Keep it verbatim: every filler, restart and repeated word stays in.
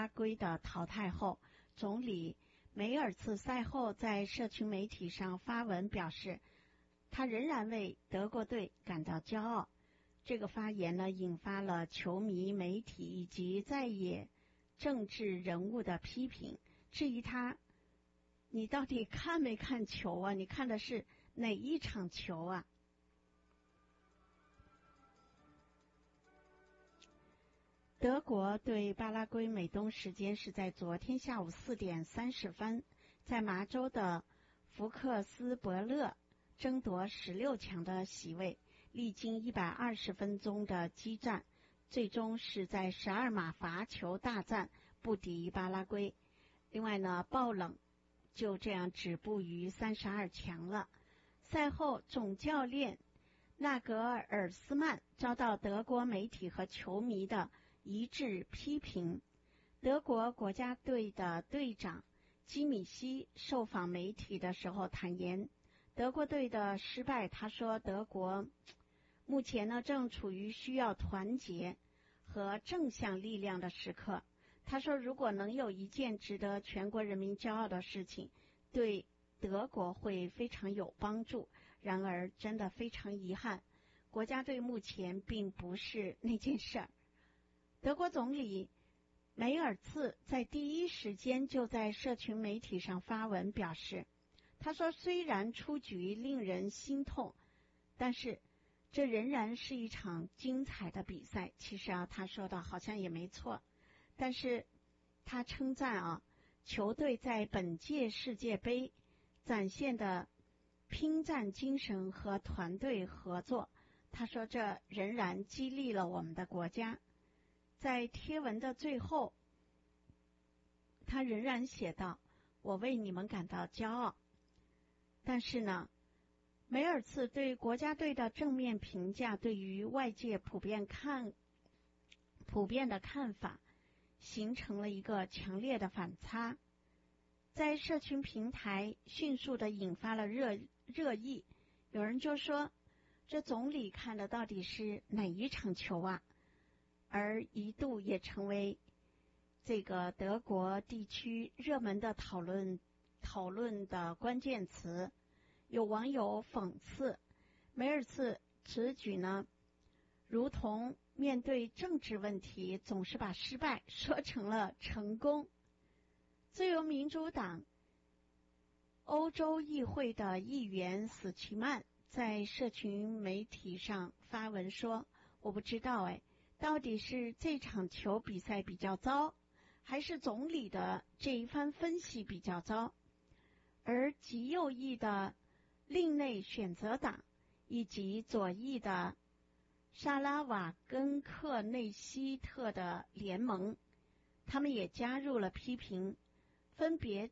圭的淘汰后，总理梅尔茨赛后在社群媒体上发文表示，他仍然为德国队感到骄傲。这个发言呢，引发了球迷、媒体以及在野政治人物的批评，质疑他，你到底看没看球啊？你看的是哪一场球啊？德国对巴拉圭美东时间是在昨天下午四点三十分，在麻州的福克斯伯勒争夺十六强的席位，历经一百二十分钟的激战，最终是在十二码罚球大战不敌巴拉圭。另外呢，爆冷就这样止步于三十二强了。赛后，总教练纳格尔斯曼遭到德国媒体和球迷的一致批评。德国国家队的队长基米希受访媒体的时候坦言，德国队的失败，他说德国目前呢正处于需要团结和正向力量的时刻。他说，如果能有一件值得全国人民骄傲的事情，对德国会非常有帮助。然而，真的非常遗憾，国家队目前并不是那件事儿。德国总理梅尔茨在第一时间就在社群媒体上发文表示，他说，虽然出局令人心痛，但是这仍然是一场精彩的比赛。其实啊，他说的好像也没错，但是他称赞啊，球队在本届世界杯展现的拼战精神和团队合作。他说，这仍然激励了我们的国家。在贴文的最后，他仍然写道，我为你们感到骄傲。但是呢，梅尔茨对国家队的正面评价对于外界普遍看普遍的看法形成了一个强烈的反差，在社群平台迅速的引发了热热议。有人就说，这总理看的到底是哪一场球啊？而一度也成为这个德国地区热门的讨论讨论的关键词。有网友讽刺梅尔茨此举呢，如同面对政治问题总是把失败说成了成功。自由民主党欧洲议会的议员史奇曼在社群媒体上发文说，我不知道哎，到底是这场球比赛比较糟，还是总理的这一番分析比较糟？而极右翼的另类选择党以及左翼的萨拉瓦根克内希特的联盟，他们也加入了批评，分别